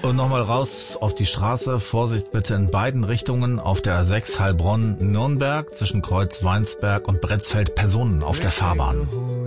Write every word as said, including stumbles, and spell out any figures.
Und nochmal raus auf die Straße. Vorsicht bitte in beiden Richtungen auf der A sechs Heilbronn-Nürnberg zwischen Kreuz Weinsberg und Bretzfeld. Personen auf der Fahrbahn.